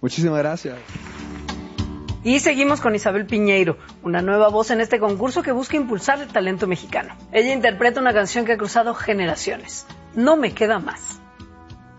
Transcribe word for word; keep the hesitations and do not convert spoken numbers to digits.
Muchísimas gracias. Y seguimos con Isabel Piñeiro, una nueva voz en este concurso que busca impulsar el talento mexicano. Ella interpreta una canción que ha cruzado generaciones. No me queda más.